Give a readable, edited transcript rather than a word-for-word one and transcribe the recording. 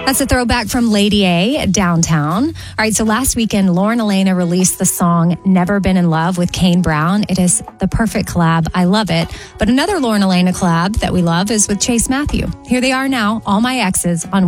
That's a throwback from Lady A, Downtown. All right, so last weekend, Lauren Elena released the song Never Been in Love with Kane Brown. It is the perfect collab. I love it. But another Lauren Elena collab that we love is with Chase Matthew. Here they are now, All My Exes on